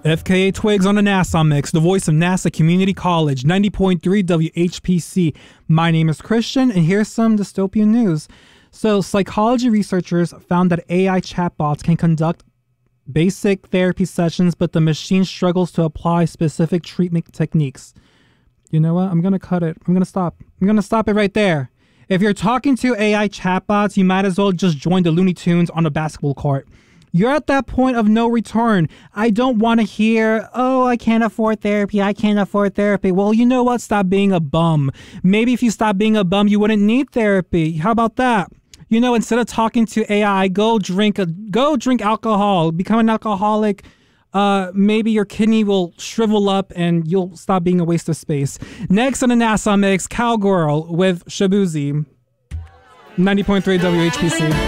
FKA Twigs on the NASA Mix, the voice of NASA Community College, 90.3 WHPC. My name is Christian, and here's some dystopian news. So, psychology researchers found that AI chatbots can conduct basic therapy sessions, but the machine struggles to apply specific treatment techniques. You know what? I'm going to cut it. I'm going to stop. I'm going to stop it right there. If you're talking to AI chatbots, you might as well just join the Looney Tunes on a basketball court. You're at that point of no return. I don't want to hear, oh, I can't afford therapy. I can't afford therapy. Well, you know what? Stop being a bum. Maybe if you stop being a bum, you wouldn't need therapy. How about that? You know, instead of talking to AI, go drink alcohol, become an alcoholic. Maybe your kidney will shrivel up and you'll stop being a waste of space. Next on the NASA Mix, Cowgirl with Shabuzi, 90.3 WHPC.